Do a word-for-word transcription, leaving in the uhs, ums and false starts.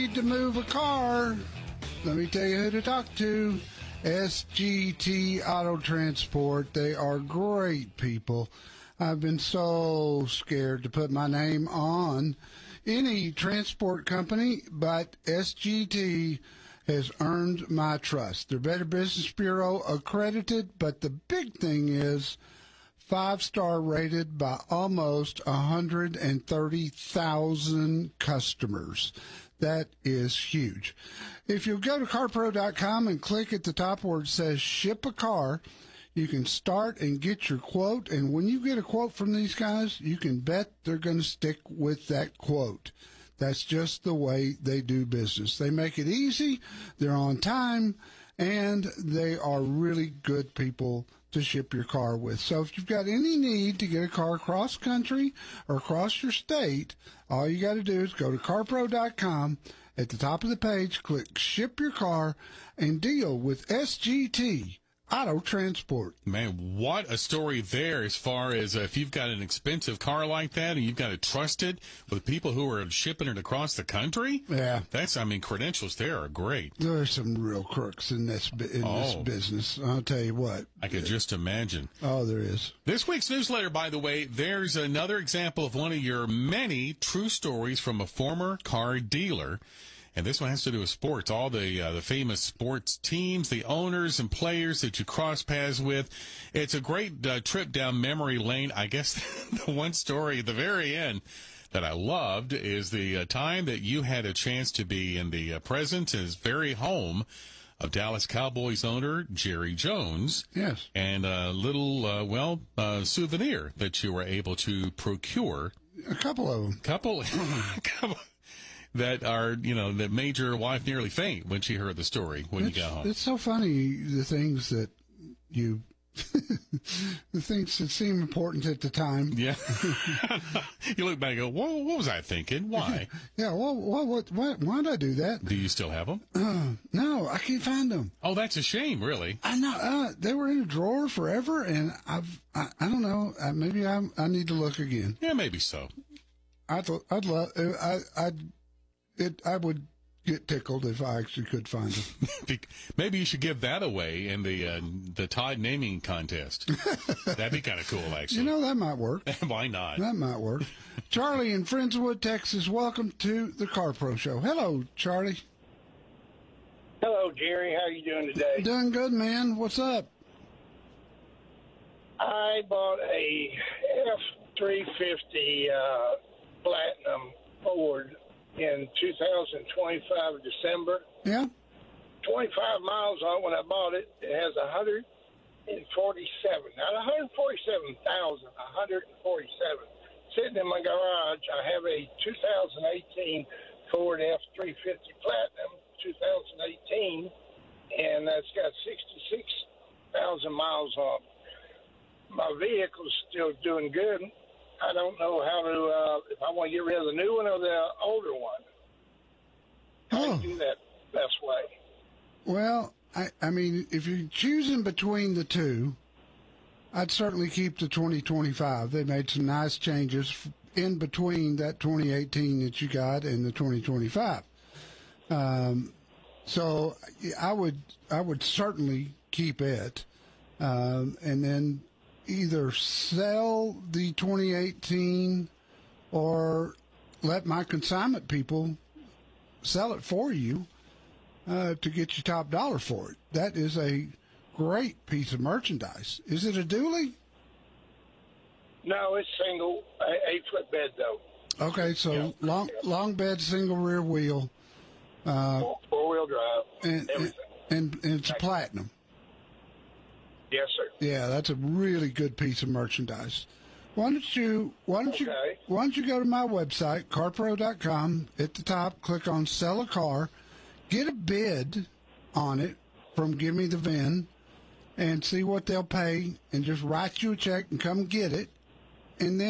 Need to move a car? Let me tell you who to talk to. S G T Auto Transport. They are great people. I've been so scared to put my name on any transport company, but S G T has earned my trust. They're Better Business Bureau accredited, but the big thing is five-star rated by almost one hundred thirty thousand customers. That is huge. If you go to car pro dot com and click at the top where it says ship a car, you can start and get your quote. And when you get a quote from these guys, you can bet they're going to stick with that quote. That's just the way they do business. They make it easy, they're on time, and they are really good people to ship your car with. So if you've got any need to get a car across country or across your state, all you got to do is go to car pro dot com. At the top of the page, click Ship Your Car and deal with S G T Auto Transport. Man, what a story there as far as uh, if you've got an expensive car like that and you've got to trust it with people who are shipping it across the country. Yeah. That's, I mean, credentials there are great. There are some real crooks in this in oh, this business. I'll tell you what. I could just imagine. Oh, there is. This week's newsletter, by the way, there's another example of one of your many true stories from a former car dealer. And this one has to do with sports, all the uh, the famous sports teams, the owners and players that you cross paths with. It's a great uh, trip down memory lane. I guess the one story at the very end that I loved is the uh, time that you had a chance to be in the uh, presence, his very home, of Dallas Cowboys owner Jerry Jones. Yes. And a little, uh, well, uh, souvenir that you were able to procure. A couple of them. Couple. couple. That are, you know, that made your wife nearly faint when she heard the story when it's, you got home. It's so funny, the things that you, the things that seem important at the time. Yeah. You look back and go, Whoa, what was I thinking? Why? Yeah, well, what, what, what, why did I do that? Do you still have them? Uh, no, I can't find them. Oh, that's a shame, really. I know. Uh, they were in a drawer forever, and I've, I, I don't know, uh, maybe I I need to look again. Yeah, maybe so. I'd, I'd love, I, I'd, It, I would get tickled if I actually could find them. Maybe you should give that away in the uh, the Todd naming contest. That'd be kind of cool, actually. You know, that might work. Why not? That might work. Charlie in Friendswood, Texas, welcome to the Car Pro Show. Hello, Charlie. Hello, Jerry. How are you doing today? Doing good, man. What's up? I bought a F three fifty uh, Platinum Ford in two thousand twenty-five December. Yeah. twenty-five miles on it when I bought it. It has one hundred forty-seven. Not one hundred forty-seven thousand, one hundred forty-seven. Sitting in my garage, I have a two thousand eighteen Ford F three fifty Platinum, two thousand eighteen, and that's got sixty-six thousand miles on it. My vehicle's still doing good. I don't know how to, uh, if I want to get rid of the new one or the older one. How Oh. do you do that best way? Well, I, I mean, if you're choosing between the two, I'd certainly keep the twenty twenty-five. They made some nice changes in between that twenty eighteen that you got and the twenty twenty-five. Um, so I would, I would certainly keep it, um, and then either sell the twenty eighteen or let my consignment people sell it for you uh, to get your top dollar for it. That is a great piece of merchandise. Is it a dually? No, it's single, eight foot bed though. Okay, so Yeah. long long bed, single rear wheel, uh, Four wheel drive, and, and everything. and and it's a platinum. Yes, sir. Yeah, that's a really good piece of merchandise. Why don't you why don't you Okay. why don't you go to my website, car pro dot com, at the top, click on sell a car, get a bid on it from Give Me the V I N, and see what they'll pay, and just write you a check and come get it, and then